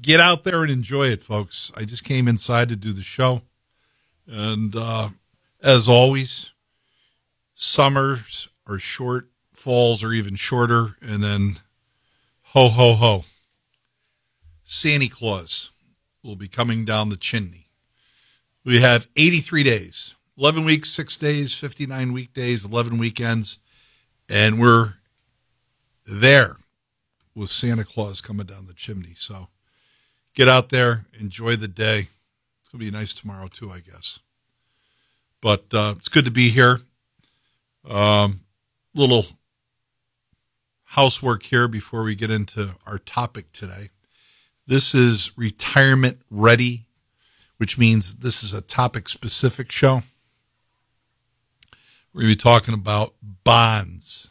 Get out there and enjoy it, folks. I just came inside to do the show. And as always, summers are short, falls are even shorter, and then ho, ho, ho. Santa Claus will be coming down the chimney. We have 83 days, 11 weeks, 6 days, 59 weekdays, 11 weekends, and we're there with Santa Claus coming down the chimney. So get out there, enjoy the day. It's going to be nice tomorrow too, I guess. But it's good to be here. Little housework here before we get into our topic today. This is Retirement Ready, which means this is a topic-specific show. We're going to be talking about bonds.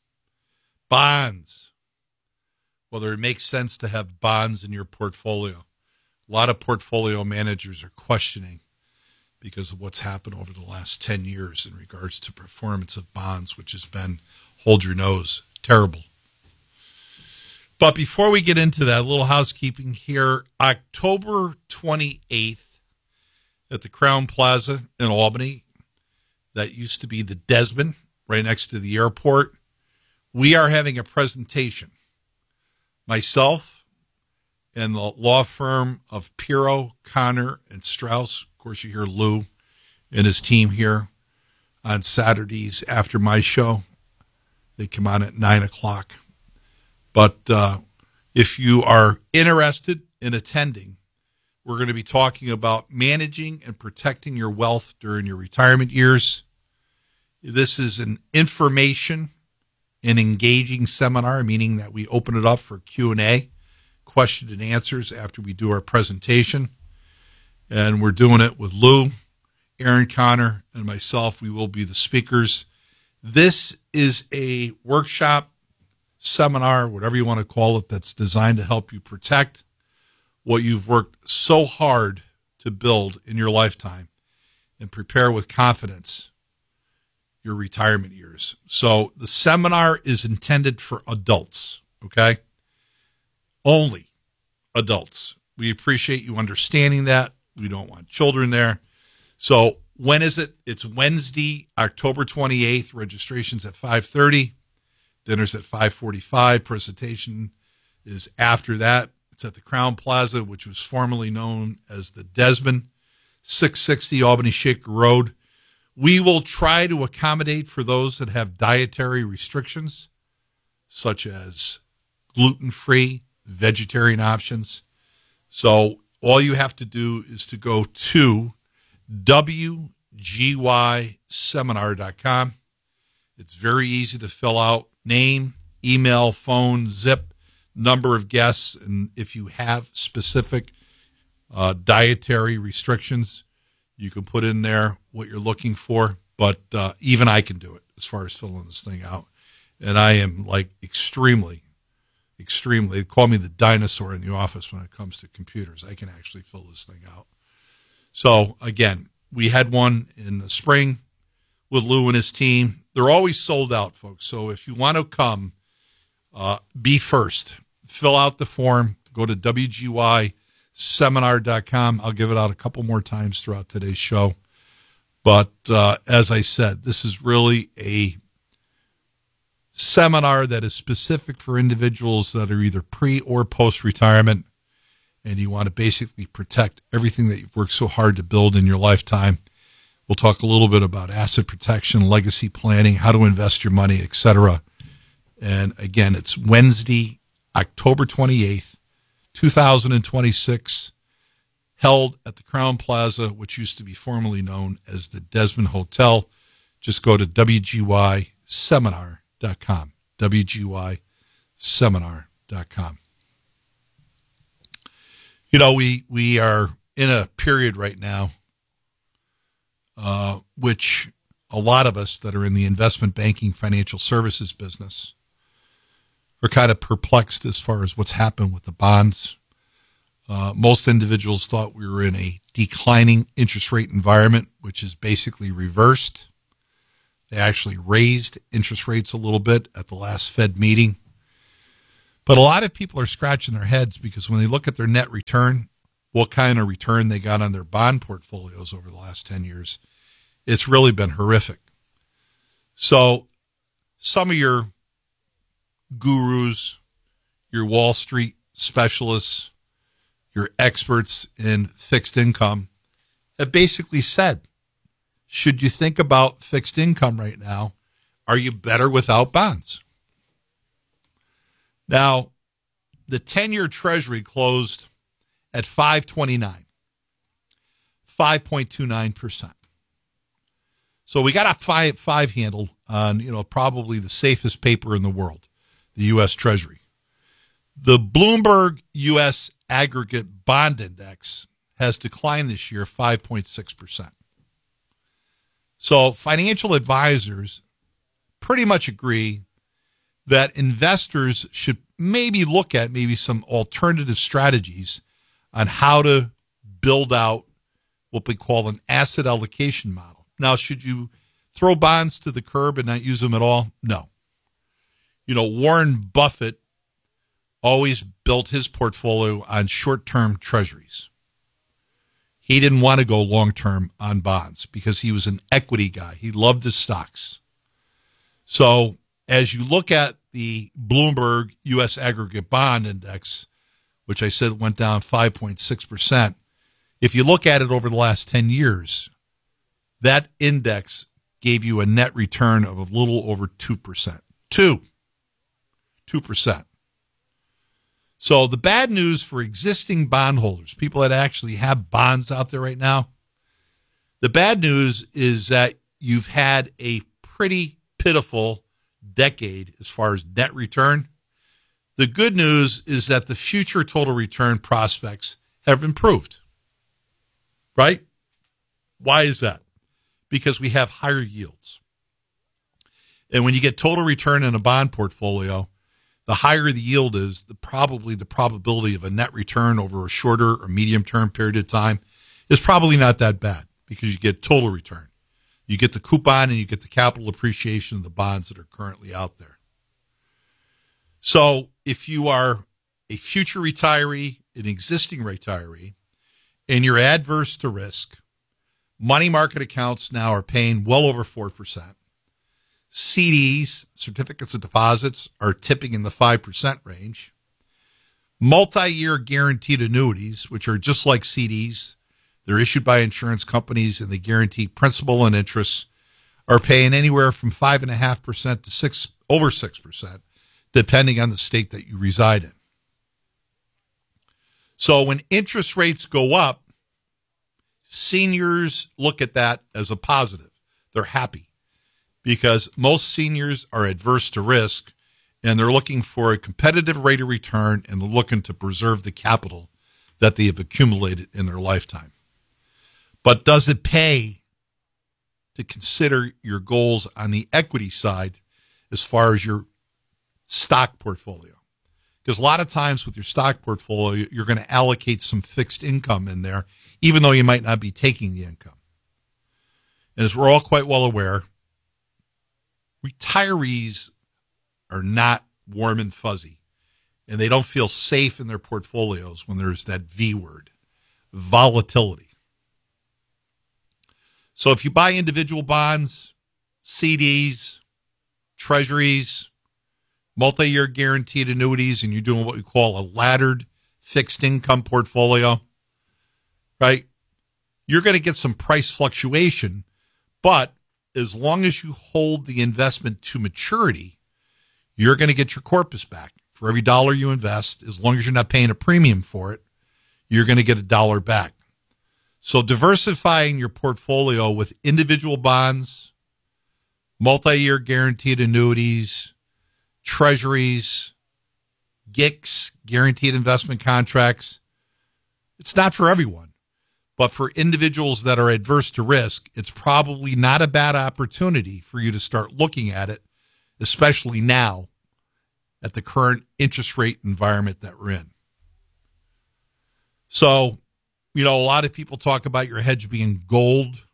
Bonds. Whether it makes sense to have bonds in your portfolio. A lot of portfolio managers are questioning because of what's happened over the last 10 years in regards to performance of bonds, which has been, hold your nose, terrible. But before we get into that, a little housekeeping here. October 28th at the Crowne Plaza in Albany, that used to be the Desmond, right next to the airport, we are having a presentation. Myself and the law firm of Pirro, Connor, and Strauss. Of course, you hear Lou and his team here on Saturdays after my show. They come on at 9 o'clock. But if you are interested in attending, we're going to be talking about managing and protecting your wealth during your retirement years. This is an information and engaging seminar, meaning that we open it up for Q&A, question and answers after we do our presentation. And we're doing it with Lou, Aaron Connor, and myself. We will be the speakers. This is a workshop, seminar, whatever you want to call it, that's designed to help you protect what you've worked so hard to build in your lifetime and prepare with confidence your retirement years. So the seminar is intended for adults, okay? Only adults. We appreciate you understanding that. We don't want children there. So when is it? It's Wednesday, October 28th. Registration's at 5:30. Dinner's at 5:45. Presentation is after that. It's at the Crowne Plaza, which was formerly known as the Desmond, 660 Albany Shaker Road. We will try to accommodate for those that have dietary restrictions, such as gluten-free, vegetarian options. So all you have to do is to go to wgyseminar.com. It's very easy to fill out. Name, email, phone, zip, number of guests, and if you have specific dietary restrictions, you can put in there what you're looking for. But even I can do it as far as filling this thing out. And I am like extremely, they call me the dinosaur in the office when it comes to computers. I can actually fill this thing out. So again, we had one in the spring with Lou and his team. They're always sold out, folks. So if you want to come, be first. Fill out the form. Go to wgyseminar.com. I'll give it out a couple more times throughout today's show. But as I said, this is really a seminar that is specific for individuals that are either pre or post-retirement, and you want to basically protect everything that you've worked so hard to build in your lifetime. We'll talk a little bit about asset protection, legacy planning, how to invest your money, etc. And again, it's Wednesday, October 28th, 2026, held at the Crowne Plaza, which used to be formerly known as the Desmond Hotel. Just go to wgyseminar.com, wgyseminar.com. You know, we are in a period right now which a lot of us that are in the investment banking financial services business are kind of perplexed as far as what's happened with the bonds. Most individuals thought we were in a declining interest rate environment, which is basically reversed. They actually raised interest rates a little bit at the last Fed meeting. But a lot of people are scratching their heads because when they look at their net return, what kind of return they got on their bond portfolios over the last 10 years, it's really been horrific. So some of your gurus, your Wall Street specialists, your experts in fixed income have basically said, should you think about fixed income right now, are you better without bonds? Now, the 10-year Treasury closed at 529, 5.29%. So we got a five handle on, probably the safest paper in the world, the U.S. Treasury. The Bloomberg U.S. Aggregate Bond Index has declined this year 5.6%. So financial advisors pretty much agree that investors should maybe look at some alternative strategies on how to build out what we call an asset allocation model. Now, should you throw bonds to the curb and not use them at all? No. Warren Buffett always built his portfolio on short-term treasuries. He didn't want to go long-term on bonds because he was an equity guy. He loved his stocks. So as you look at the Bloomberg U.S. Aggregate Bond Index, which I said went down 5.6%, if you look at it over the last 10 years, that index gave you a net return of a little over 2%. 2%. So the bad news for existing bondholders, people that actually have bonds out there right now, the bad news is that you've had a pretty pitiful decade as far as net return. The good news is that the future total return prospects have improved, right? Why is that? Because we have higher yields. And when you get total return in a bond portfolio, the higher the yield is, the probability of a net return over a shorter or medium-term period of time is probably not that bad because you get total return. You get the coupon and you get the capital appreciation of the bonds that are currently out there. So if you are a future retiree, an existing retiree, and you're adverse to risk, money market accounts now are paying well over 4%. CDs, certificates of deposits, are tipping in the 5% range. Multi-year guaranteed annuities, which are just like CDs, they're issued by insurance companies and they guarantee principal and interest, are paying anywhere from 5.5% to over 6%, depending on the state that you reside in. So when interest rates go up, seniors look at that as a positive. They're happy because most seniors are adverse to risk and they're looking for a competitive rate of return and they're looking to preserve the capital that they have accumulated in their lifetime. But does it pay to consider your goals on the equity side as far as your stock portfolio? Because a lot of times with your stock portfolio, you're going to allocate some fixed income in there, even though you might not be taking the income. And as we're all quite well aware, retirees are not warm and fuzzy, and they don't feel safe in their portfolios when there's that V word, volatility. So if you buy individual bonds, CDs, treasuries, multi-year guaranteed annuities, and you're doing what we call a laddered fixed income portfolio, right? You're going to get some price fluctuation, but as long as you hold the investment to maturity, you're going to get your corpus back. For every dollar you invest, as long as you're not paying a premium for it, you're going to get $1 back. So diversifying your portfolio with individual bonds, multi-year guaranteed annuities, treasuries, GICs, guaranteed investment contracts, it's not for everyone. But for individuals that are adverse to risk, it's probably not a bad opportunity for you to start looking at it, especially now at the current interest rate environment that we're in. So, a lot of people talk about your hedge being gold,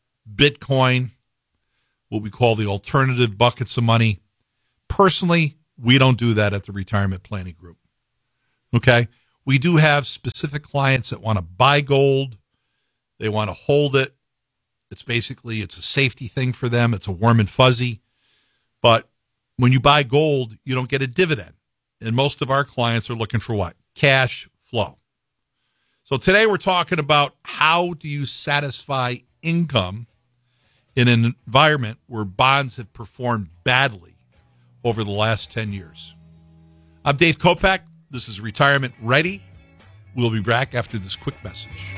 Bitcoin, what we call the alternative buckets of money. Personally, We don't do that at the Retirement Planning Group. Okay? We do have specific clients that want to buy gold. They want to hold it. It's a safety thing for them. It's a warm and fuzzy. But when you buy gold, you don't get a dividend. And most of our clients are looking for what? Cash flow. So today we're talking about how do you satisfy income in an environment where bonds have performed badly over the last 10 years. I'm Dave Kopak. This is Retirement Ready. We'll be back after this quick message.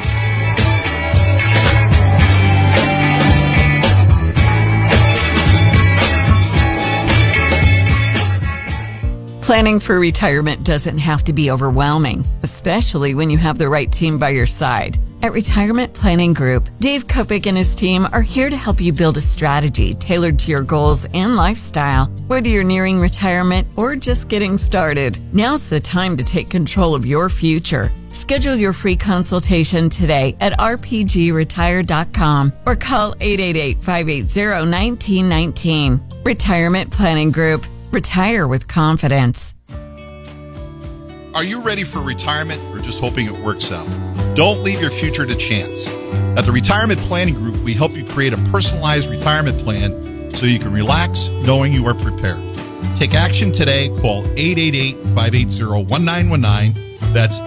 Planning for retirement doesn't have to be overwhelming, especially when you have the right team by your side. At Retirement Planning Group, Dave Kopic and his team are here to help you build a strategy tailored to your goals and lifestyle. Whether you're nearing retirement or just getting started, now's the time to take control of your future. Schedule your free consultation today at rpgretire.com or call 888-580-1919. Retirement Planning Group. Retire with confidence. Are you ready for retirement or just hoping it works out? Don't leave your future to chance. At the Retirement Planning Group, we help you create a personalized retirement plan so you can relax knowing you are prepared. Take action today. Call 888-580-1919. That's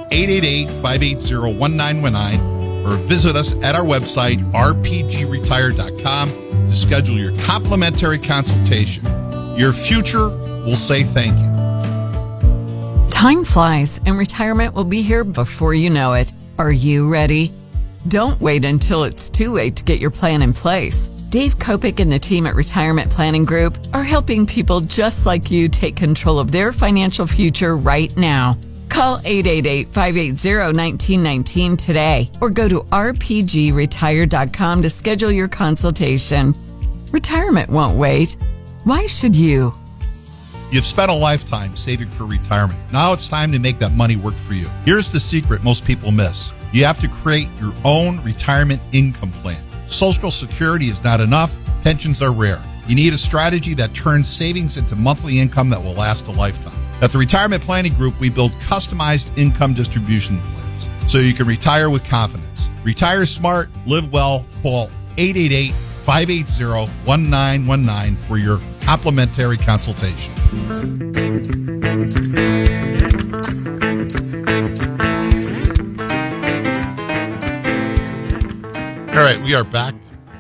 888-580-1919. Or visit us at our website, rpgretire.com, to schedule your complimentary consultation. Your future will say thank you. Time flies, and retirement will be here before you know it. Are you ready? Don't wait until it's too late to get your plan in place. Dave Kopic and the team at Retirement Planning Group are helping people just like you take control of their financial future right now. Call 888-580-1919 today or go to rpgretire.com to schedule your consultation. Retirement won't wait. Why should you? You've spent a lifetime saving for retirement. Now it's time to make that money work for you. Here's the secret most people miss. You have to create your own retirement income plan. Social Security is not enough. Pensions are rare. You need a strategy that turns savings into monthly income that will last a lifetime. At the Retirement Planning Group, we build customized income distribution plans so you can retire with confidence. Retire smart, live well. Call 888-580-1919 for your complimentary consultation. All right, we are back.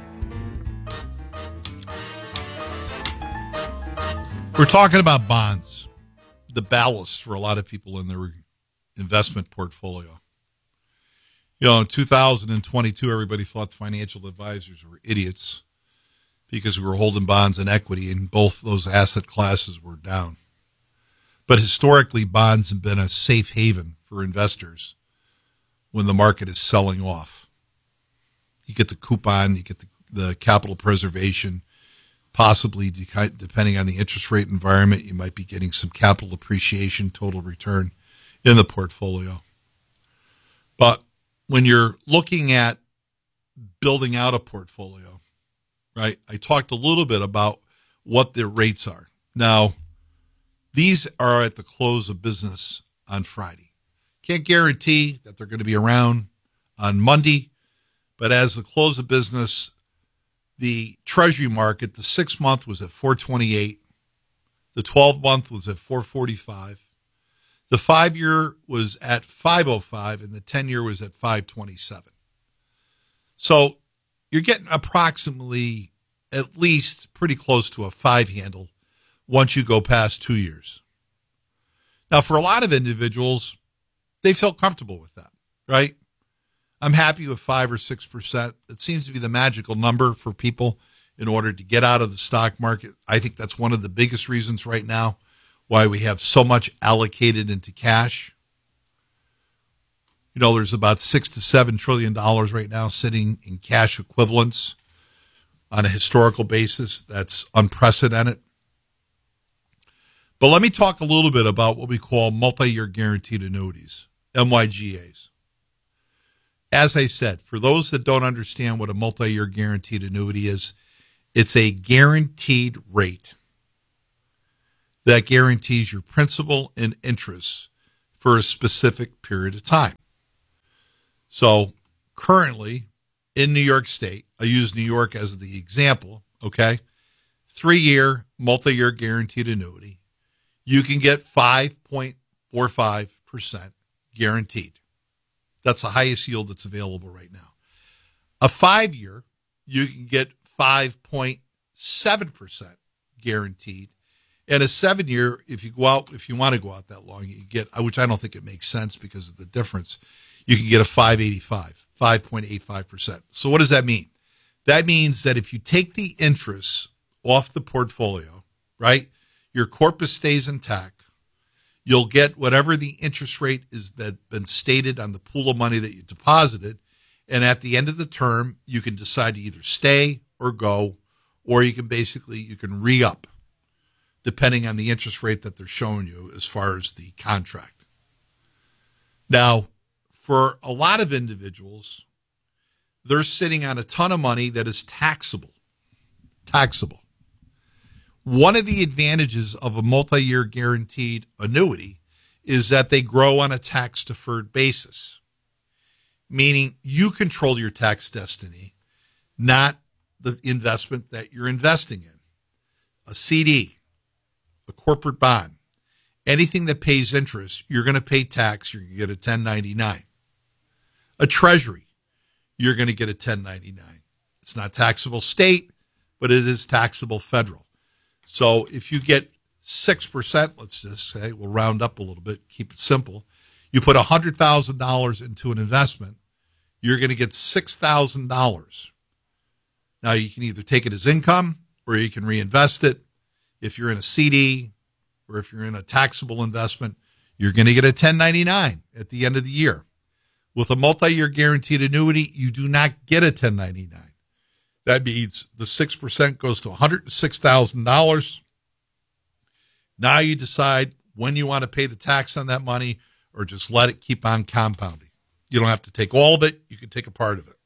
We're talking about bonds, the ballast for a lot of people in their investment portfolio. You know, in 2022, everybody thought financial advisors were idiots because we were holding bonds and equity, and both those asset classes were down. But historically, bonds have been a safe haven for investors when the market is selling off. You get the coupon, you get the capital preservation, possibly depending on the interest rate environment, you might be getting some capital appreciation, total return in the portfolio. But when you're looking at building out a portfolio, right, I talked a little bit about what their rates are. Now, these are at the close of business on Friday. Can't guarantee that they're going to be around on Monday, but as the close of business, the Treasury market, the 6-month was at 428, the 12-month was at 445, the 5-year was at 505, and the 10-year was at 527. So you're getting approximately at least pretty close to a 5 handle once you go past 2 years. Now, for a lot of individuals, they feel comfortable with that, right? I'm happy with 5 or 6%. It seems to be the magical number for people in order to get out of the stock market. I think that's one of the biggest reasons right now why we have so much allocated into cash. You know, there's about $6 to $7 trillion right now sitting in cash equivalents on a historical basis. That's unprecedented. But let me talk a little bit about what we call multi-year guaranteed annuities, MYGAs. As I said, for those that don't understand what a multi-year guaranteed annuity is, it's a guaranteed rate that guarantees your principal and interest for a specific period of time. So currently in New York State, I use New York as the example, okay? 3-year, multi-year guaranteed annuity. You can get 5.45% guaranteed. That's the highest yield that's available right now. A 5-year, you can get 5.7% guaranteed. And a 7-year, if you want to go out that long, you get, which I don't think it makes sense because of the difference, you can get a 5.85%. So what does that mean? That means that if you take the interest off the portfolio, right, your corpus stays intact. You'll get whatever the interest rate is that been stated on the pool of money that you deposited. And at the end of the term, you can decide to either stay or go, or you can re-up, depending on the interest rate that they're showing you as far as the contract. Now, for a lot of individuals, they're sitting on a ton of money that is taxable. Taxable. One of the advantages of a multi-year guaranteed annuity is that they grow on a tax-deferred basis, meaning you control your tax destiny, not the investment that you're investing in. A CD, a corporate bond, anything that pays interest, you're going to pay tax, you're going to get a 1099. A treasury, you're going to get a 1099. It's not taxable state, but it is taxable federal. So if you get 6%, let's just say, we'll round up a little bit, keep it simple. You put $100,000 into an investment, you're going to get $6,000. Now you can either take it as income or you can reinvest it. If you're in a CD or if you're in a taxable investment, you're going to get a 1099 at the end of the year. With a multi-year guaranteed annuity, you do not get a 1099. That means the 6% goes to $106,000. Now you decide when you want to pay the tax on that money or just let it keep on compounding. You don't have to take all of it. You can take a part of it.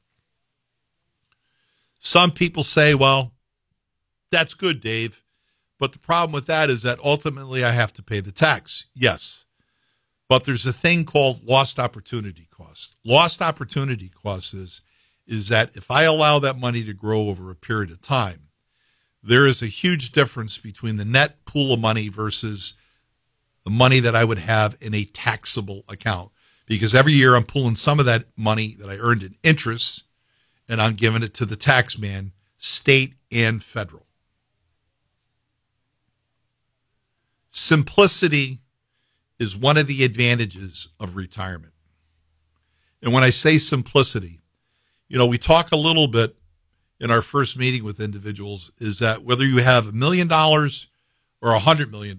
Some people say, well, that's good, Dave. But the problem with that is that ultimately I have to pay the tax. Yes. But there's a thing called lost opportunity cost. Lost opportunity cost is that if I allow that money to grow over a period of time, there is a huge difference between the net pool of money versus the money that I would have in a taxable account. Because every year I'm pulling some of that money that I earned in interest and I'm giving it to the tax man, state and federal. Simplicity is one of the advantages of retirement. And when I say simplicity, we talk a little bit in our first meeting with individuals is that whether you have $1 million or $100 million,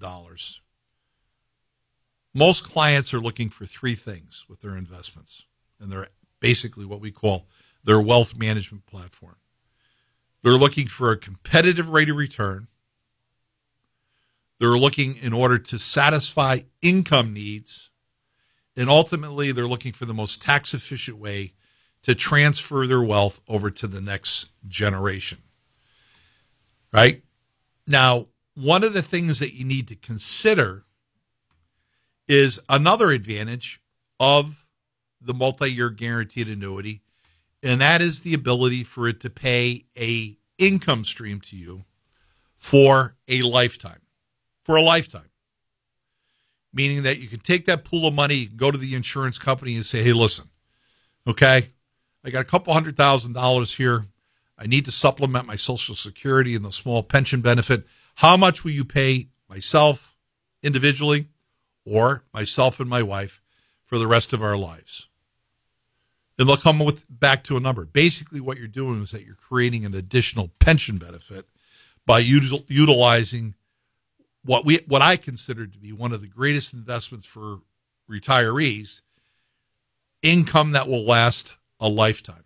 most clients are looking for three things with their investments. And they're basically what we call their wealth management platform. They're looking for a competitive rate of return. They're looking in order to satisfy income needs. And ultimately, they're looking for the most tax-efficient way to transfer their wealth over to the next generation. Right? Now, one of the things that you need to consider is another advantage of the multi-year guaranteed annuity, and that is the ability for it to pay a income stream to you for a lifetime. For a lifetime. Meaning that you can take that pool of money, you can go to the insurance company and say, hey, listen, okay, I got a couple $100,000 here. I need to supplement my Social Security and the small pension benefit. How much will you pay myself individually or myself and my wife for the rest of our lives? And they'll come back to a number. Basically, what you're doing is that you're creating an additional pension benefit by utilizing what I consider to be one of the greatest investments for retirees, income that will last a lifetime.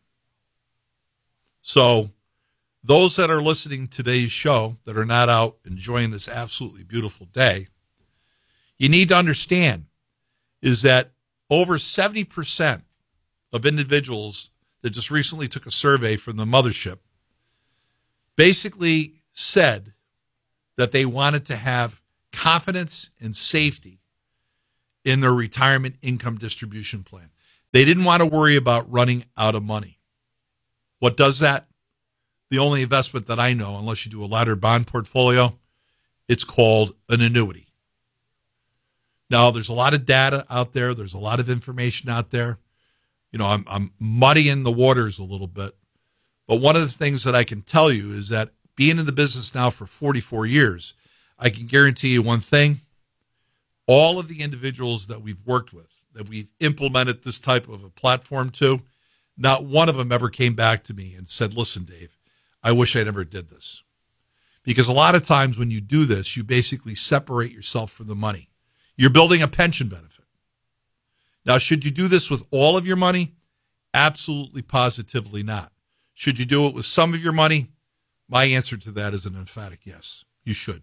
So those that are listening to today's show that are not out enjoying this absolutely beautiful day, you need to understand is that over 70% of individuals that just recently took a survey from the mothership basically said that they wanted to have confidence and safety in their retirement income distribution plan. They didn't want to worry about running out of money. What does that? The only investment that I know, unless you do a laddered bond portfolio, it's called an annuity. Now, there's a lot of data out there. There's a lot of information out there. You know, I'm muddying the waters a little bit. But one of the things that I can tell you is that being in the business now for 44 years, I can guarantee you one thing. All of the individuals that we've worked with, that we've implemented this type of a platform to, not one of them ever came back to me and said, listen, Dave, I wish I never did this. Because a lot of times when you do this, you basically separate yourself from the money. You're building a pension benefit. Now, should you do this with all of your money? Absolutely, positively not. Should you do it with some of your money? My answer to that is an emphatic yes. You should.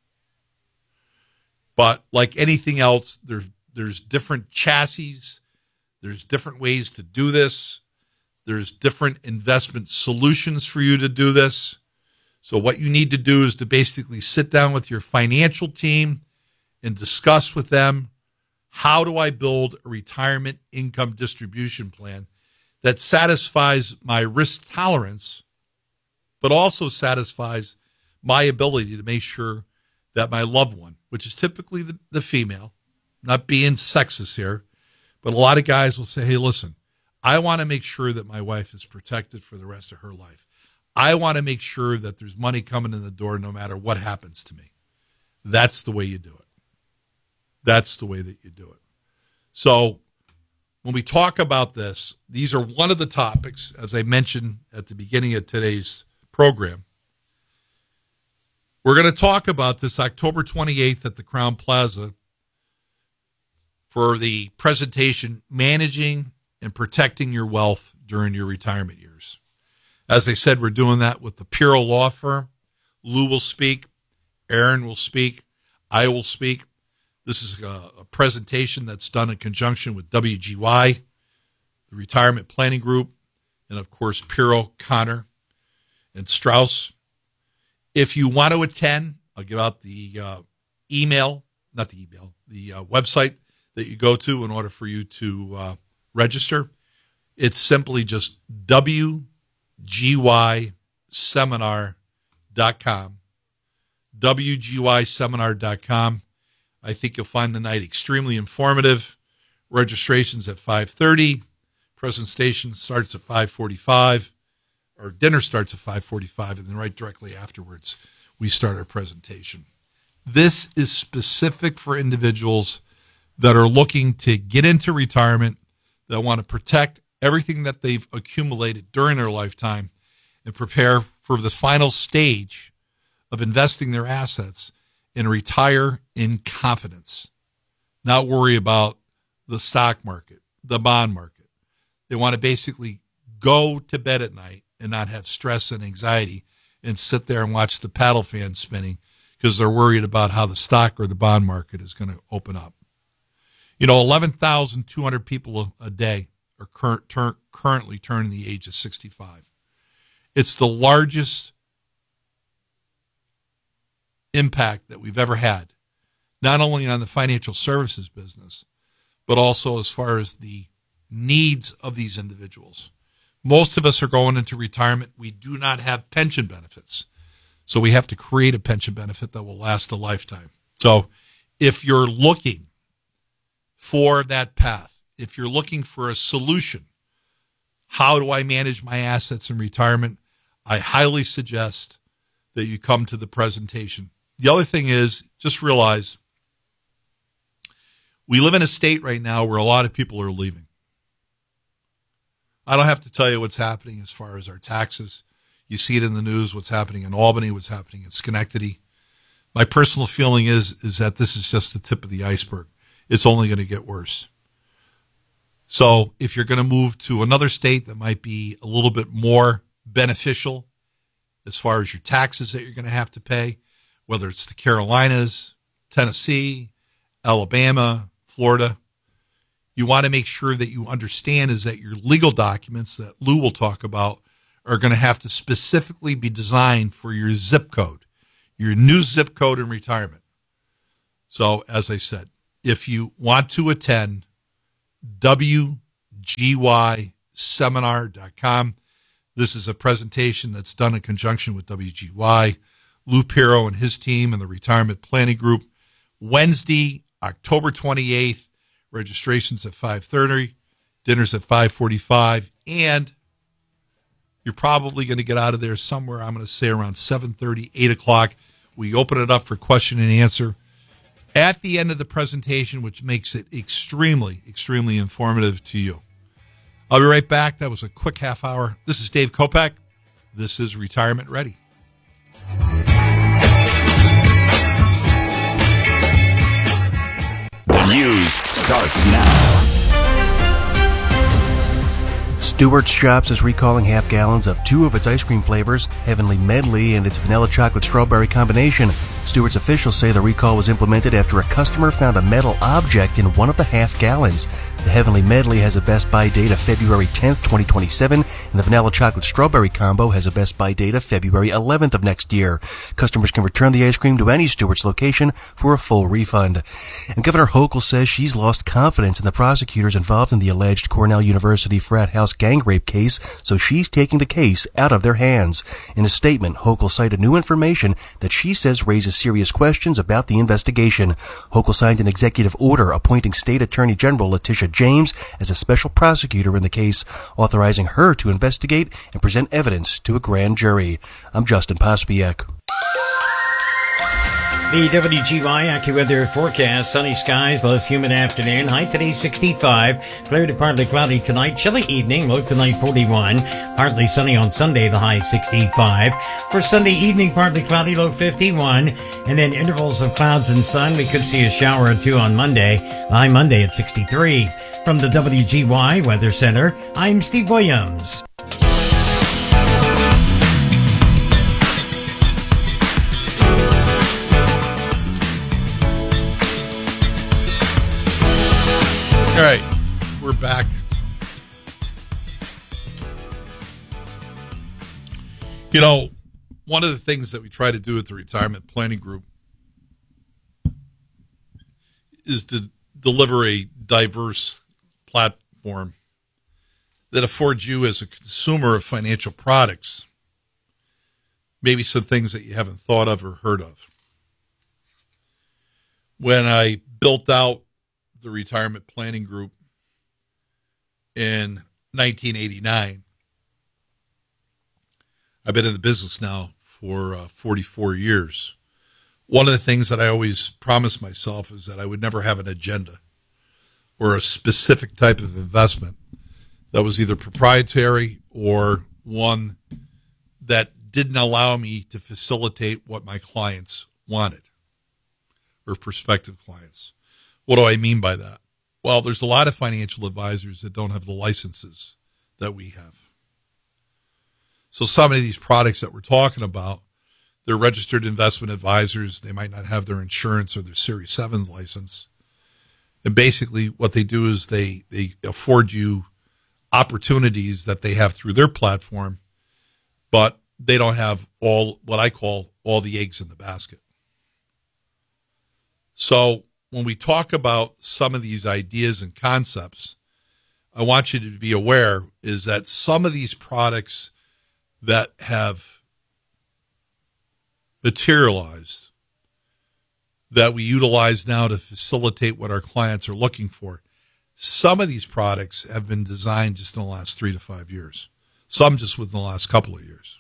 But like anything else, there's different chassis. There's different ways to do this. There's different investment solutions for you to do this. So what you need to do is to basically sit down with your financial team and discuss with them, how do I build a retirement income distribution plan that satisfies my risk tolerance, but also satisfies my ability to make sure that my loved one, which is typically the female, not being sexist here, but a lot of guys will say, hey, listen, I want to make sure that my wife is protected for the rest of her life. I want to make sure that there's money coming in the door no matter what happens to me. That's the way you do it. That's the way that you do it. So when we talk about this, these are one of the topics, as I mentioned at the beginning of today's program. We're going to talk about this October 28th at the Crown Plaza for the presentation, Managing and Protecting Your Wealth During Your Retirement Years. As I said, we're doing that with the Piro Law Firm. Lou will speak. Aaron will speak. I will speak. This is a presentation that's done in conjunction with WGY, the Retirement Planning Group, and, of course, Piro, Connor, and Strauss. If you want to attend, I'll give out the website that you go to in order for you to register. It's simply just WGYseminar.com. WGYseminar.com. I think you'll find the night extremely informative. Registration's at 5:30. Presentation starts at 5:45, or dinner starts at 5:45, and then right directly afterwards, we start our presentation. This is specific for individuals that are looking to get into retirement, that want to protect everything that they've accumulated during their lifetime and prepare for the final stage of investing their assets and retire in confidence, not worry about the stock market, the bond market. They want to basically go to bed at night and not have stress and anxiety and sit there and watch the paddle fan spinning because they're worried about how the stock or the bond market is going to open up. You know, 11,200 people a day are currently turning the age of 65. It's the largest impact that we've ever had, not only on the financial services business, but also as far as the needs of these individuals. Most of us are going into retirement. We do not have pension benefits. So we have to create a pension benefit that will last a lifetime. So if you're looking for that path, if you're looking for a solution, how do I manage my assets in retirement? I highly suggest that you come to the presentation. The other thing is, just realize we live in a state right now where a lot of people are leaving. I don't have to tell you what's happening as far as our taxes. You see it in the news, what's happening in Albany, what's happening in Schenectady. My personal feeling is that this is just the tip of the iceberg. It's only going to get worse. So if you're going to move to another state that might be a little bit more beneficial as far as your taxes that you're going to have to pay, whether it's the Carolinas, Tennessee, Alabama, Florida, you want to make sure that you understand is that your legal documents that Lou will talk about are going to have to specifically be designed for your zip code, your new zip code in retirement. So, as I said, if you want to attend, WGYseminar.com. This is a presentation that's done in conjunction with WGY, Lou Pirro and his team and the Retirement Planning Group. Wednesday, October 28th, registration's at 5:30, dinner's at 5:45, and you're probably going to get out of there somewhere, I'm going to say around 7:30, 8 o'clock. We open it up for question and answer at the end of the presentation, which makes it extremely, extremely informative to you. I'll be right back. That was a quick half hour. This is Dave Kopak. This is Retirement Ready. The news starts now. Stewart's Shops is recalling half gallons of two of its ice cream flavors, Heavenly Medley and its vanilla chocolate strawberry combination. Stewart's officials say the recall was implemented after a customer found a metal object in one of the half gallons. The Heavenly Medley has a best buy date of February 10th, 2027, and the vanilla chocolate strawberry combo has a best buy date of February 11th of next year. Customers can return the ice cream to any Stewart's location for a full refund. And Governor Hochul says she's lost confidence in the prosecutors involved in the alleged Cornell University frat house gang rape case, so she's taking the case out of their hands. In a statement, Hochul cited new information that she says raises serious questions about the investigation. Hochul signed an executive order appointing State Attorney General Letitia James as a special prosecutor in the case, authorizing her to investigate and present evidence to a grand jury. I'm Justin Pospiek. The WGY AccuWeather forecast: sunny skies, less humid afternoon. High today 65, clear to partly cloudy tonight. Chilly evening, low tonight 41. Partly sunny on Sunday, the high 65. For Sunday evening, partly cloudy, low 51. And then intervals of clouds and sun. We could see a shower or two on Monday. High Monday at 63. From the WGY Weather Center, I'm Steve Williams. All right, we're back. You know, one of the things that we try to do at the Retirement Planning Group is to deliver a diverse platform that affords you as a consumer of financial products maybe some things that you haven't thought of or heard of. When I built out the Retirement Planning Group in 1989, I've been in the business now for 44 years. One of the things that I always promised myself is that I would never have an agenda or a specific type of investment that was either proprietary or one that didn't allow me to facilitate what my clients wanted or prospective clients. What do I mean by that? Well, there's a lot of financial advisors that don't have the licenses that we have. So some of these products that we're talking about, they're registered investment advisors. They might not have their insurance or their Series 7 license. And basically what they do is they afford you opportunities that they have through their platform, but they don't have all what I call all the eggs in the basket. So when we talk about some of these ideas and concepts, I want you to be aware is that some of these products that have materialized that we utilize now to facilitate what our clients are looking for, some of these products have been designed just in the last 3 to 5 years, some just within the last couple of years.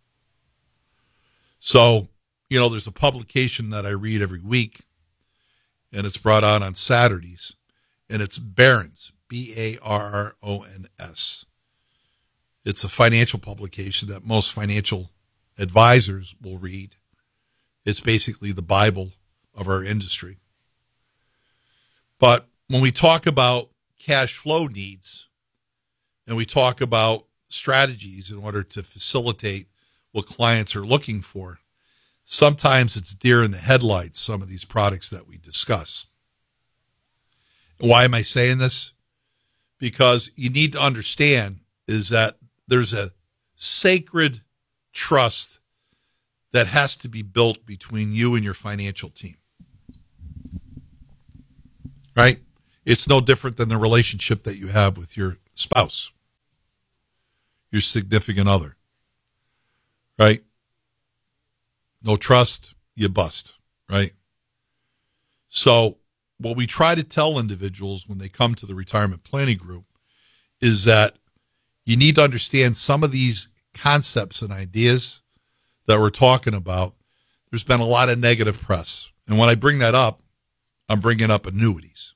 So, you know, there's a publication that I read every week, and it's brought out on Saturdays, and it's Barron's, Barrons. It's a financial publication that most financial advisors will read. It's basically the Bible of our industry. But when we talk about cash flow needs and we talk about strategies in order to facilitate what clients are looking for, sometimes it's deer in the headlights, some of these products that we discuss. Why am I saying this? Because you need to understand is that there's a sacred trust that has to be built between you and your financial team. right? It's no different than the relationship that you have with your spouse, your significant other, right? No trust, you bust, right? So what we try to tell individuals when they come to the retirement planning group is that you need to understand some of these concepts and ideas that we're talking about. There's been a lot of negative press. And when I bring that up, I'm bringing up annuities.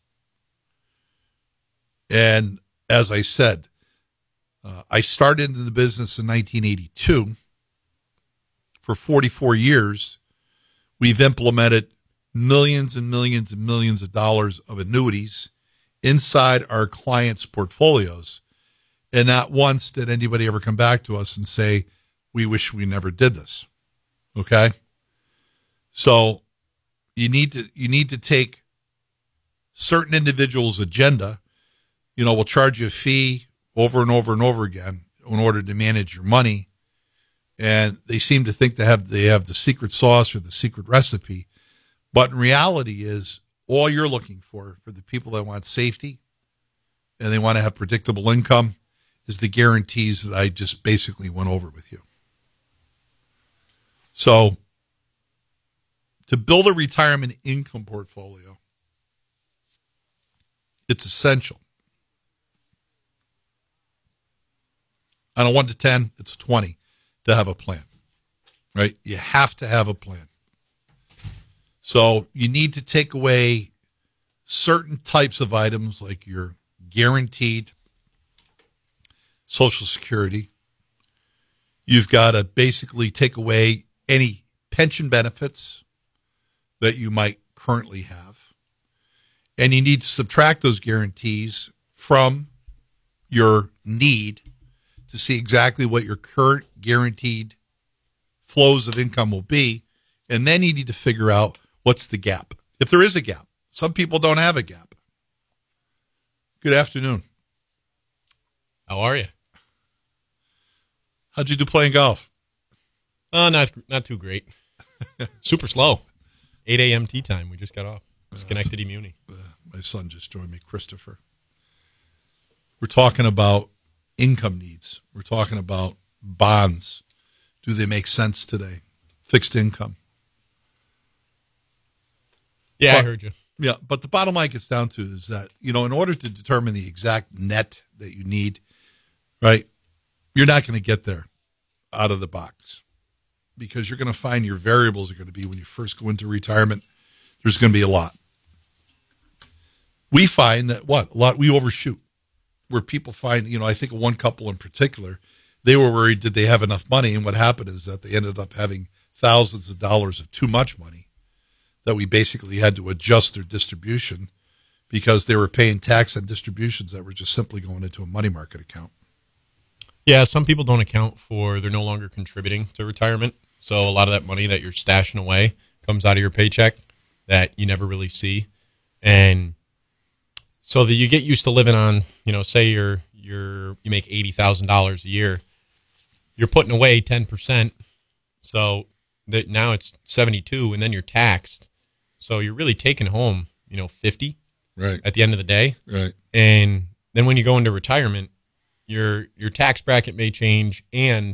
And as I said, I started in the business in 1982. For 44 years, we've implemented millions and millions and millions of dollars of annuities inside our clients' portfolios. And not once did anybody ever come back to us and say, we wish we never did this. Okay? So you need to take certain individuals' agenda. We'll charge you a fee over and over and over again in order to manage your money. And they seem to think they have the secret sauce or the secret recipe. But in reality is all you're looking for the people that want safety and they want to have predictable income is the guarantees that I just basically went over with you. So to build a retirement income portfolio, it's essential. On a 1 to 10, it's a 20 to have a plan, right? You have to have a plan. So you need to take away certain types of items like your guaranteed Social Security. You've got to basically take away any pension benefits that you might currently have. And you need to subtract those guarantees from your need to see exactly what your current guaranteed flows of income will be. And then you need to figure out what's the gap. If there is a gap. Some people don't have a gap. Good afternoon. How are you? How'd you do playing golf? Not too great. Super slow. 8 a.m. tee time. We just got off. Schenectady Muni. My son just joined me, Christopher. We're talking about income needs. We're talking about bonds. Do they make sense today? Fixed income. Yeah, But- I heard you. Yeah, but the bottom line gets down to is that, in order to determine the exact net that you need, right, you're not going to get there out of the box because you're going to find your variables are going to be when you first go into retirement, there's going to be a lot. We find that we overshoot. Where people find, I think of one couple in particular, they were worried, did they have enough money? And what happened is that they ended up having thousands of dollars of too much money that we basically had to adjust their distribution because they were paying tax on distributions that were just simply going into a money market account. Yeah, some people don't account for they're no longer contributing to retirement. So a lot of that money that you're stashing away comes out of your paycheck that you never really see. And so that you get used to living on, say you make $80,000 a year, you're putting away 10%. So that now it's 72 and then you're taxed. So you're really taking home, 50 Right. at the end of the day. Right. And then when you go into retirement, your tax bracket may change and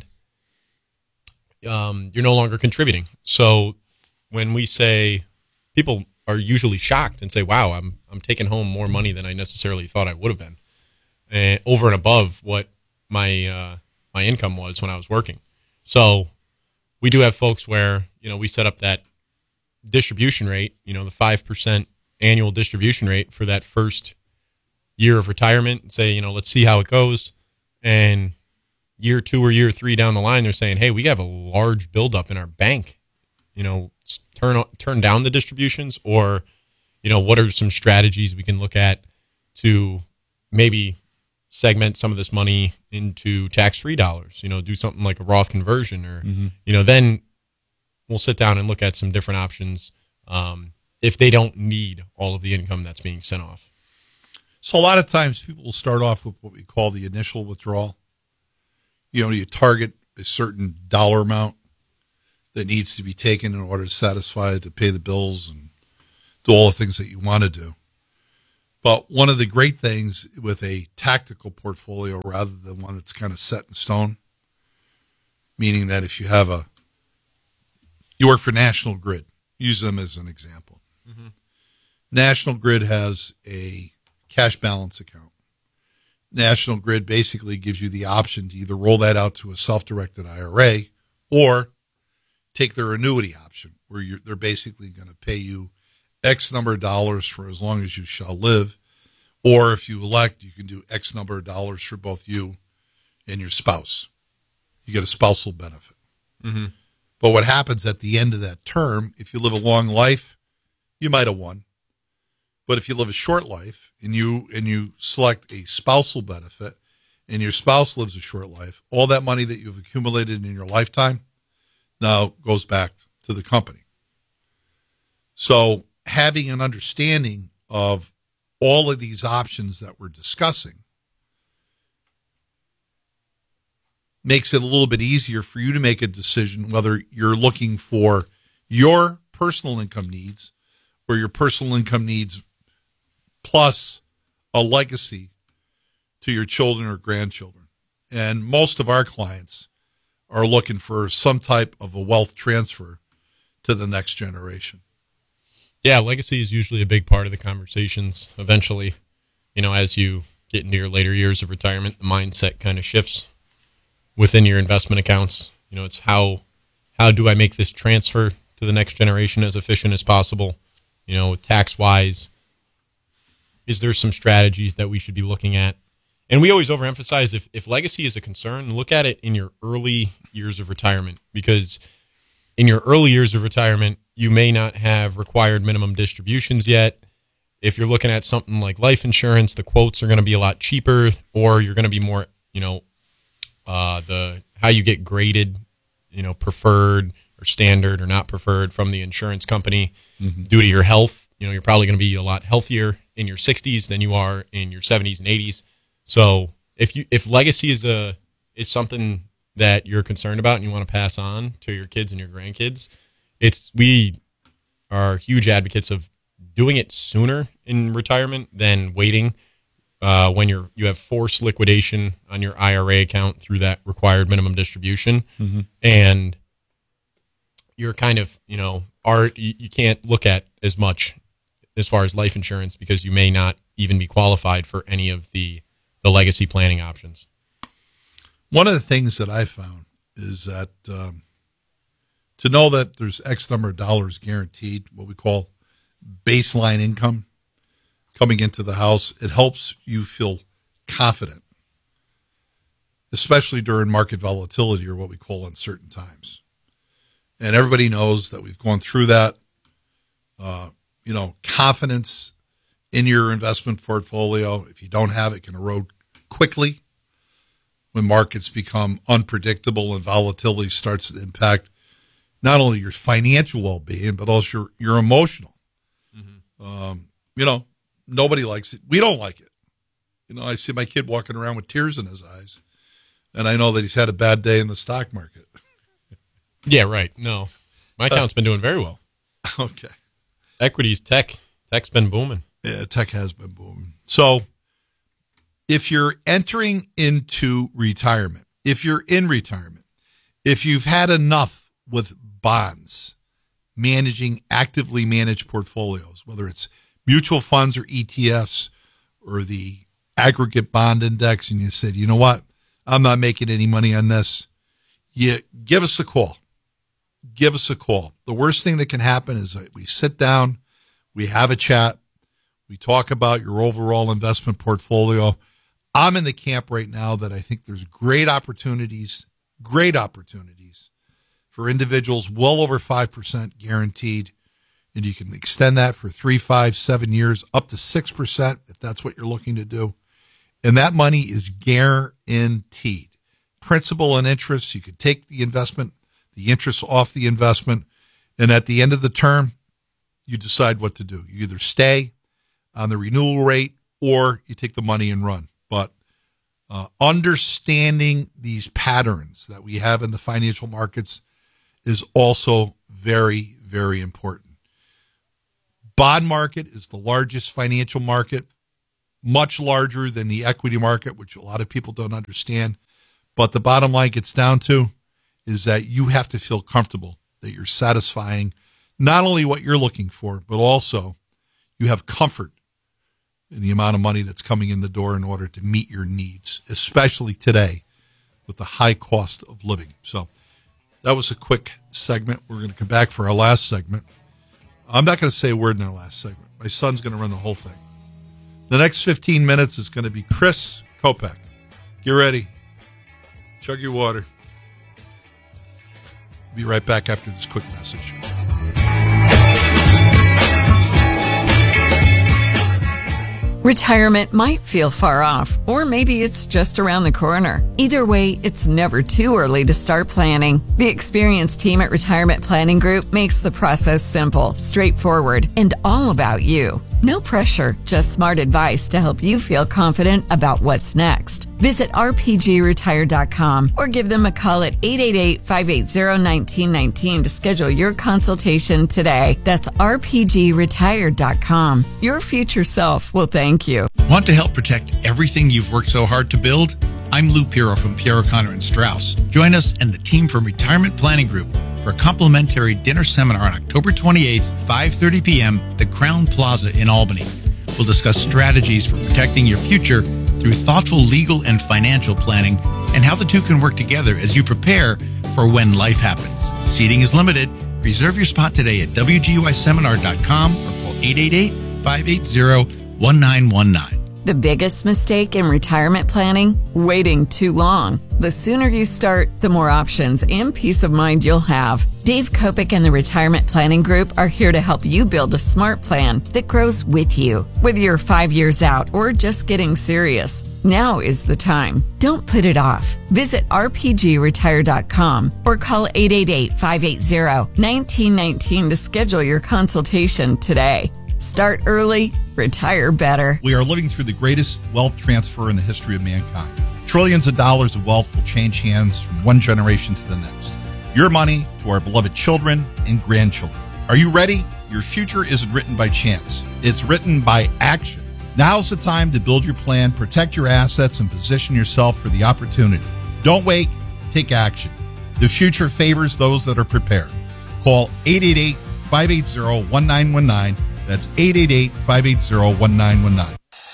you're no longer contributing. So when we say, people are usually shocked and say, wow, I'm taking home more money than I necessarily thought I would have been, over and above what my income was when I was working. So we do have folks where, we set up that distribution rate, the 5% annual distribution rate for that first year of retirement and say, let's see how it goes. And year 2 or year 3 down the line, they're saying, hey, we have a large buildup in our bank, turn down the distributions, or, what are some strategies we can look at to maybe segment some of this money into tax-free dollars, do something like a Roth conversion or, then we'll sit down and look at some different options if they don't need all of the income that's being sent off. So a lot of times people will start off with what we call the initial withdrawal. You target a certain dollar amount that needs to be taken in order to satisfy, to pay the bills and do all the things that you want to do. But one of the great things with a tactical portfolio rather than one that's kind of set in stone, meaning that if you have you work for National Grid, use them as an example. Mm-hmm. National Grid has a cash balance account. National Grid basically gives you the option to either roll that out to a self-directed IRA or take their annuity option, where they're basically going to pay you X number of dollars for as long as you shall live, or if you elect, you can do X number of dollars for both you and your spouse. You get a spousal benefit. Mm-hmm. But what happens at the end of that term, if you live a long life, you might have won. But if you live a short life and you select a spousal benefit and your spouse lives a short life, all that money that you've accumulated in your lifetime now goes back to the company. So having an understanding of all of these options that we're discussing makes it a little bit easier for you to make a decision whether you're looking for your personal income needs or your personal income needs plus a legacy to your children or grandchildren. And most of our clients are looking for some type of a wealth transfer to the next generation. Yeah, legacy is usually a big part of the conversations. Eventually, as you get into your later years of retirement, the mindset kind of shifts within your investment accounts. It's how do I make this transfer to the next generation as efficient as possible? Tax-wise, is there some strategies that we should be looking at? And we always overemphasize if legacy is a concern, look at it in your early years of retirement, because in your early years of retirement, you may not have required minimum distributions yet. If you're looking at something like life insurance, the quotes are going to be a lot cheaper, or you're going to be more, how you get graded, preferred or standard or not preferred from the insurance company due to your health. You're probably going to be a lot healthier in your 60s than you are in your 70s and 80s. So if legacy is something that you're concerned about and you want to pass on to your kids and your grandkids, we are huge advocates of doing it sooner in retirement than waiting when you have forced liquidation on your IRA account through that required minimum distribution, and you're kind of you can't look at as much as far as life insurance because you may not even be qualified for any of the legacy planning options. One of the things that I found is that to know that there's X number of dollars guaranteed, what we call baseline income coming into the house, it helps you feel confident, especially during market volatility or what we call uncertain times. And everybody knows that we've gone through that. Confidence in your investment portfolio, if you don't have it, can erode quickly when markets become unpredictable and volatility starts to impact not only your financial well-being, but also your emotional. Nobody likes it. We don't like it. I see my kid walking around with tears in his eyes, and I know that he's had a bad day in the stock market. Yeah, right. No, my account's been doing very well. Okay. Equities, tech's been booming. Yeah, tech has been booming. So if you're entering into retirement, if you're in retirement, if you've had enough with bonds, managing actively managed portfolios, whether it's mutual funds or ETFs or the aggregate bond index, and you said, you know what, I'm not making any money on this, give us a call. Give us a call. The worst thing that can happen is that we sit down, we have a chat, we talk about your overall investment portfolio. I'm in the camp right now that I think there's great opportunities for individuals well over 5% guaranteed. And you can extend that for 3, 5, 7 years, up to 6% if that's what you're looking to do. And that money is guaranteed. Principal and interest, you could take the investment, the interest off the investment, and at the end of the term, you decide what to do. You either stay on the renewal rate or you take the money and run. But understanding these patterns that we have in the financial markets is also very, very important. Bond market is the largest financial market much larger than the equity market, which a lot of people don't understand. But the bottom line gets down to is that you have to feel comfortable that you're satisfying not only what you're looking for, but also you have comfort in the amount of money that's coming in the door in order to meet your needs, especially today with the high cost of living. So that was a quick segment. We're going to come back for our last segment. I'm not going to say a word in our last segment. My son's going to run the whole thing. The next 15 minutes is going to be Chris Kopech. Get ready. Chug your water. Be right back after this quick message. Retirement might feel far off, or maybe it's just around the corner. Either way, it's never too early to start planning. The experienced team at Retirement Planning Group makes the process simple, straightforward, and all about you. No pressure, just smart advice to help you feel confident about what's next. Visit rpgretire.com or give them a call at 888-580-1919 to schedule your consultation today. That's rpgretire.com. Your future self will thank you. Want to help protect everything you've worked so hard to build? I'm Lou Piero from Piero Connor and Strauss. Join us and the team from Retirement Planning Group for a complimentary dinner seminar on October 28th, 5:30 p.m. at the Crown Plaza in Albany. We'll discuss strategies for protecting your future through thoughtful legal and financial planning and how the two can work together as you prepare for when life happens. Seating is limited. Reserve your spot today at wgyseminar.com or call 888-580-1919. The biggest mistake in retirement planning? Waiting too long. The sooner you start, the more options and peace of mind you'll have. Dave Kopech and the Retirement Planning Group are here to help you build a smart plan that grows with you. Whether you're 5 years out or just getting serious, now is the time. Don't put it off. Visit rpgretire.com or call 888-580-1919 to schedule your consultation today. Start early, retire better. We are living through the greatest wealth transfer in the history of mankind. Trillions of dollars of wealth will change hands from one generation to the next. Your money to our beloved children and grandchildren. Are you ready? Your future isn't written by chance. It's written by action. Now's the time to build your plan, protect your assets, and position yourself for the opportunity. Don't wait. Take action. The future favors those that are prepared. Call 888-580-1919. That's 888-580-1919.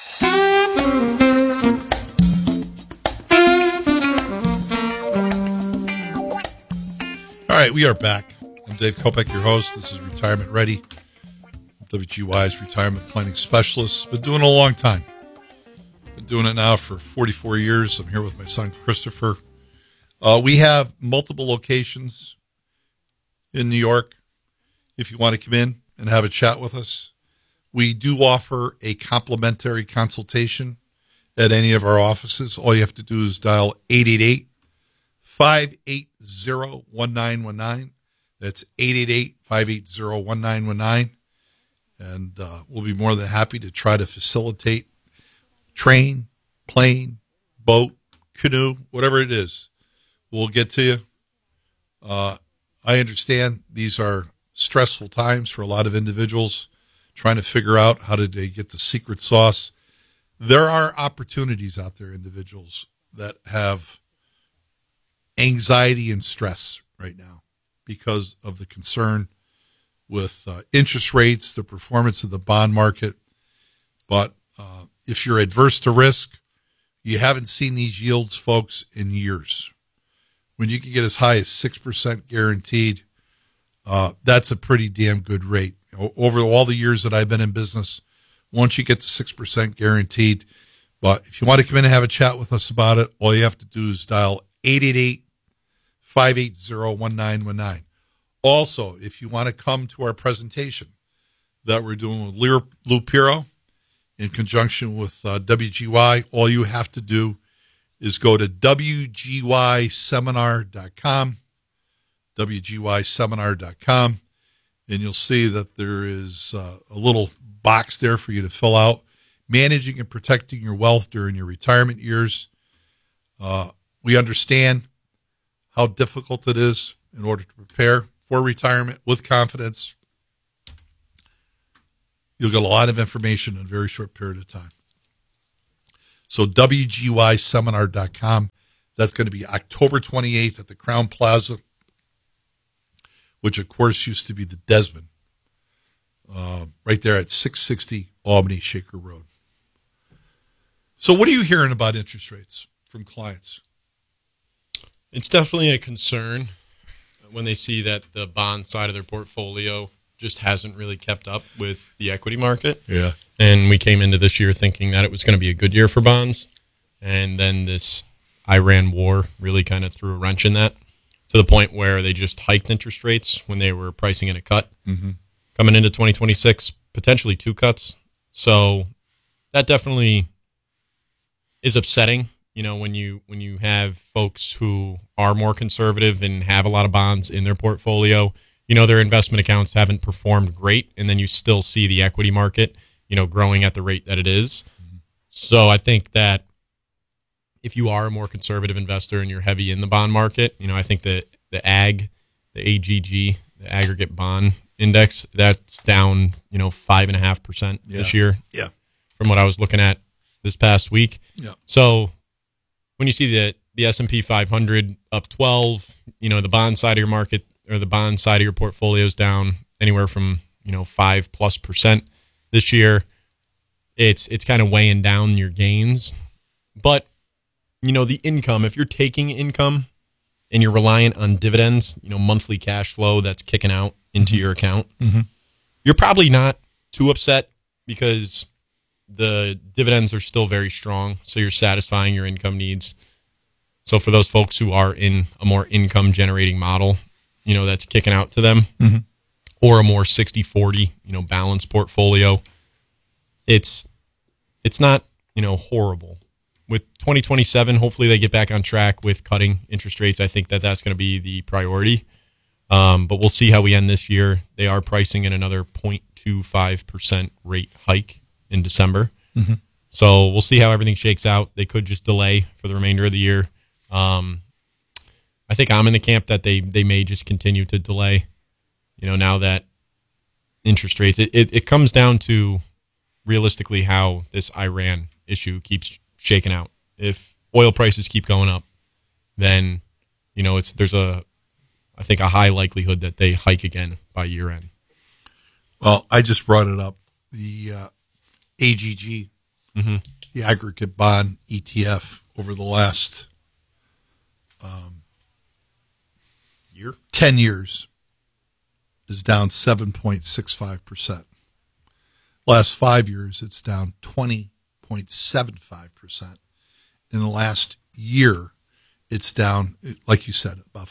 All right, we are back. I'm Dave Kopech, your host. This is Retirement Ready. WGY's retirement planning specialist. Been doing it a long time. Been doing it now for 44 years. I'm here with my son, Christopher. We have multiple locations in New York. If you want to come in and have a chat with us, we do offer a complimentary consultation at any of our offices. All you have to do is dial 888-580-1919. That's 888-580-1919. And we'll be more than happy to try to facilitate train, plane, boat, canoe, whatever it is. We'll get to you. I understand these are stressful times for a lot of individuals trying to figure out how did they get the secret sauce. There are opportunities out there, individuals that have anxiety and stress right now because of the concern with interest rates, the performance of the bond market. But if you're adverse to risk, you haven't seen these yields, folks, in years. When you can get as high as 6% guaranteed, that's a pretty damn good rate. Over all the years that I've been in business, once you get to 6% guaranteed. But if you want to come in and have a chat with us about it, all you have to do is dial 888-580-1919. Also, if you want to come to our presentation that we're doing with Lou Piero in conjunction with WGY, all you have to do is go to wgyseminar.com, wgyseminar.com, and you'll see that there is a little box there for you to fill out. Managing and protecting your wealth during your retirement years. We understand how difficult it is in order to prepare for retirement with confidence. You'll get a lot of information in a very short period of time. So WGYseminar.com. That's going to be October 28th at the Crown Plaza, which, of course, used to be the Desmond, right there at 660 Albany Shaker Road. So what are you hearing about interest rates from clients? It's definitely a concern when they see that the bond side of their portfolio just hasn't really kept up with the equity market. Yeah. And we came into this year thinking that it was going to be a good year for bonds. And then this Iran war really kind of threw a wrench in that, to the point where they just hiked interest rates when they were pricing in a cut. Mm-hmm. Coming into 2026, potentially 2 cuts. So that definitely is upsetting, when you have folks who are more conservative and have a lot of bonds in their portfolio. Their investment accounts haven't performed great, and then you still see the equity market, growing at the rate that it is. Mm-hmm. So I think that if you are a more conservative investor and you're heavy in the bond market, I think that the AGG, the aggregate bond index, that's down, 5.5% this year. Yeah. From what I was looking at this past week. Yeah. So when you see the S&P 500 up 12, the bond side of your market or the bond side of your portfolio is down anywhere from 5+% this year. It's kind of weighing down your gains, but the income, if you're taking income and you're reliant on dividends, monthly cash flow that's kicking out into your account, you're probably not too upset because the dividends are still very strong. So you're satisfying your income needs. So for those folks who are in a more income generating model, that's kicking out to them, or a more 60-40, balanced portfolio, it's not, horrible. With 2027, hopefully they get back on track with cutting interest rates. I think that's going to be the priority. But we'll see how we end this year. They are pricing in another 0.25% rate hike in December. Mm-hmm. So we'll see how everything shakes out. They could just delay for the remainder of the year. I think I'm in the camp that they may just continue to delay, now that interest rates, it comes down to realistically how this Iran issue keeps shaking out. If oil prices keep going up, then, there's I think a high likelihood that they hike again by year end. Well, I just brought it up. The AGG, the aggregate bond ETF, over the last 10 years is down 7.65%. Last 5 years, it's down 20.75%. In the last year, it's down, like you said, about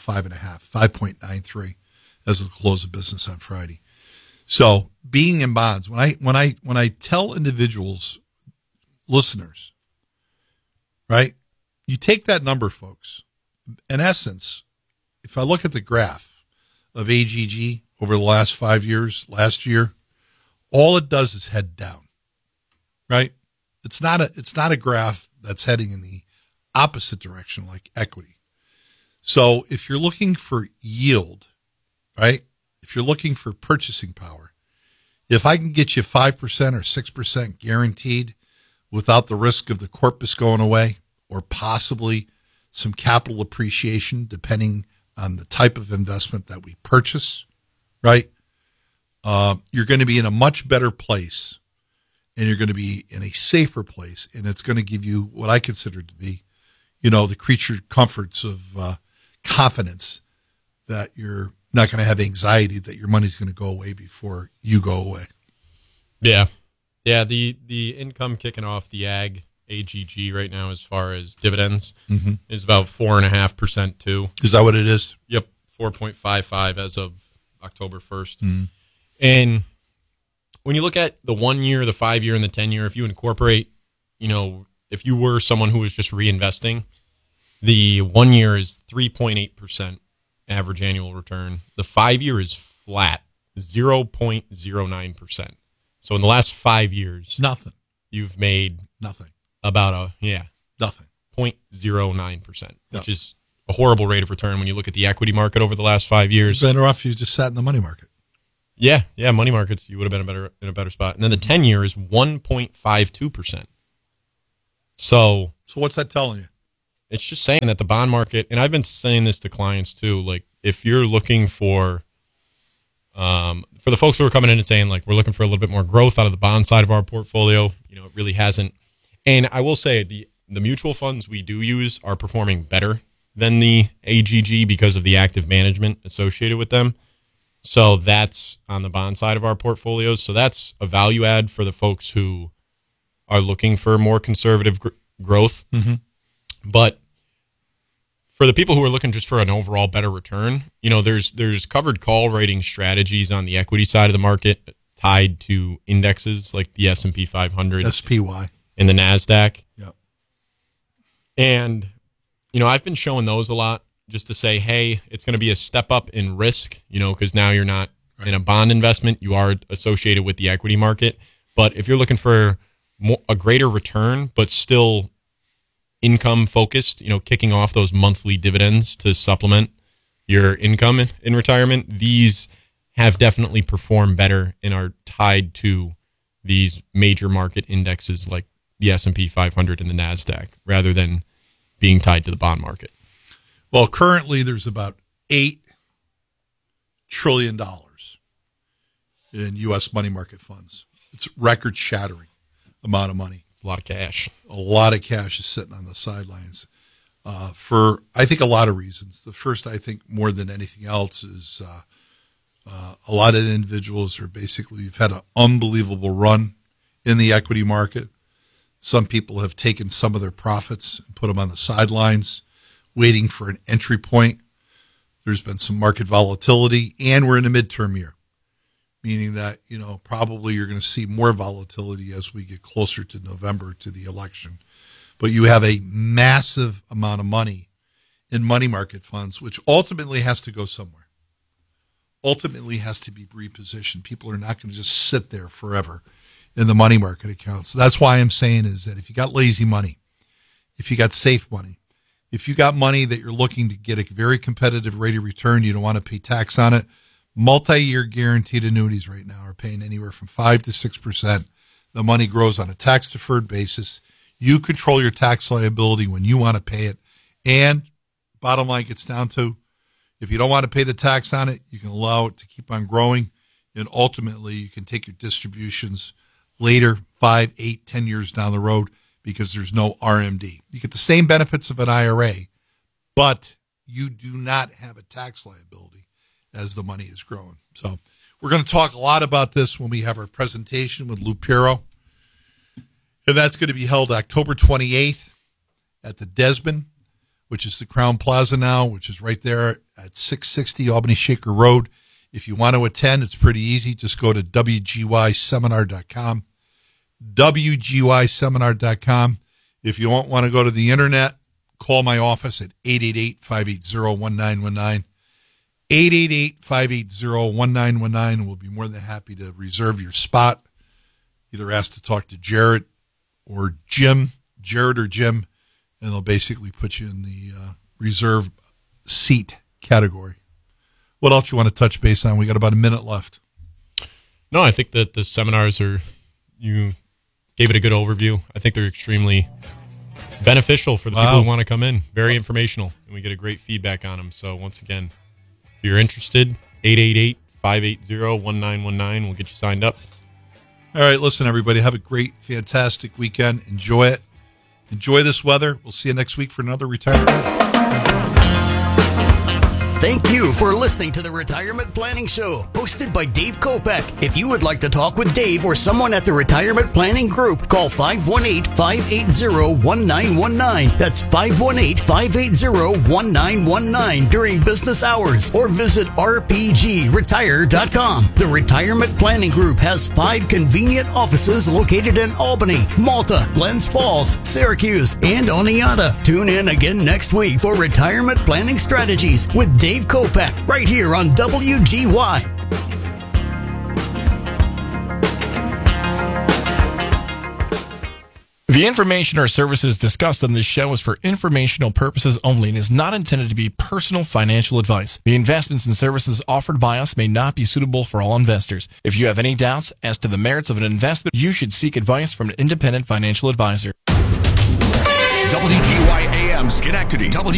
5.93 as of the close of business on Friday. So being in bonds, when I tell individuals, listeners, right, you take that number, folks. In essence, if I look at the graph of AGG over the last 5 years, last year, all it does is head down, right? It's not a graph that's heading in the opposite direction like equity. So if you're looking for yield, right? If you're looking for purchasing power, if I can get you 5% or 6% guaranteed without the risk of the corpus going away or possibly some capital appreciation depending on the type of investment that we purchase, right? You're going to be in a much better place and you're going to be in a safer place, and it's going to give you what I consider to be, the creature comforts of confidence that you're not going to have anxiety that your money's going to go away before you go away. Yeah. Yeah, the income kicking off the AGG right now as far as dividends is about 4.5% too. Is that what it is? Yep, 4.55 as of October 1st. Mm-hmm. And when you look at the 1 year, the 5 year, and the 10 year, if you incorporate, if you were someone who was just reinvesting, the 1 year is 3.8% average annual return. The 5 year is flat, 0.09%. So in the last 5 years, nothing. You've made nothing. About nothing. 0.09%, which is a horrible rate of return when you look at the equity market over the last 5 years. It's better off if you just sat in the money market. Yeah, money markets, you would have been in a better spot. And then the 10 year is 1.52%. So what's that telling you? it's just saying that the bond market, and I've been saying this to clients too, like if you're looking for the folks who are coming in and saying like, we're looking for a little bit more growth out of the bond side of our portfolio, it really hasn't. And I will say the mutual funds we do use are performing better than the AGG because of the active management associated with them. So that's on the bond side of our portfolios. So that's a value add for the folks who are looking for more conservative growth. Mm-hmm. But for the people who are looking just for an overall better return, there's covered call rating strategies on the equity side of the market tied to indexes like the S&P 500, SPY, and the NASDAQ. Yep. And, I've been showing those a lot just to say, hey, it's going to be a step up in risk, because now you're not in a bond investment. You are associated with the equity market. But if you're looking for a greater return, but still income focused, kicking off those monthly dividends to supplement your income in retirement, these have definitely performed better and are tied to these major market indexes like the S&P 500 and the NASDAQ rather than being tied to the bond market. Well, currently there's about $8 trillion in U.S. money market funds. It's record-shattering amount of money. It's a lot of cash. A lot of cash is sitting on the sidelines for, I think, a lot of reasons. The first, I think, more than anything else is a lot of individuals are basically, you've had an unbelievable run in the equity market. Some people have taken some of their profits and put them on the sidelines, waiting for an entry point. There's been some market volatility, and we're in a midterm year, meaning that, probably you're going to see more volatility as we get closer to November to the election. But you have a massive amount of money in money market funds, which ultimately has to go somewhere. Ultimately has to be repositioned. People are not going to just sit there forever in the money market accounts. So that's why I'm saying is that if you got lazy money, if you got safe money, if you got money that you're looking to get a very competitive rate of return, you don't want to pay tax on it, multi-year guaranteed annuities right now are paying anywhere from 5 to 6%. The money grows on a tax-deferred basis. You control your tax liability when you want to pay it. And bottom line gets down to, if you don't want to pay the tax on it, you can allow it to keep on growing. And ultimately, you can take your distributions later, 5, 8, 10 years down the road, because there's no RMD. You get the same benefits of an IRA, but you do not have a tax liability as the money is growing. So we're going to talk a lot about this when we have our presentation with Lou Piero. And that's going to be held October 28th at the Desmond, which is the Crown Plaza now, which is right there at 660 Albany Shaker Road. If you want to attend, it's pretty easy. Just go to WGYseminar.com. WGYseminar.com. If you don't want to go to the internet, call my office at 888-580-1919. 888-580-1919, and we'll be more than happy to reserve your spot. Either ask to talk to Jared or Jim, Jared or Jim, and they'll basically put you in the reserve seat category. What else you want to touch base on? We got about a minute left. No, I think that the seminars you gave it a good overview. I think they're extremely beneficial for the people who want to come in. Very informational, and we get a great feedback on them. So once again, if you're interested, 888-580-1919. We'll get you signed up. All right, listen, everybody. Have a great, fantastic weekend. Enjoy it. Enjoy this weather. We'll see you next week for another Retirement Minute. Thank you for listening to the Retirement Planning Show, hosted by Dave Kopech. If you would like to talk with Dave or someone at the Retirement Planning Group, call 518-580-1919. That's 518-580-1919 during business hours, or visit rpgretire.com. The Retirement Planning Group has 5 convenient offices located in Albany, Malta, Glens Falls, Syracuse, and Oneonta. Tune in again next week for Retirement Planning Strategies with Dave Kopech, right here on WGY. The information or services discussed on this show is for informational purposes only and is not intended to be personal financial advice. The investments and services offered by us may not be suitable for all investors. If you have any doubts as to the merits of an investment, you should seek advice from an independent financial advisor. WGYAM Schenectady.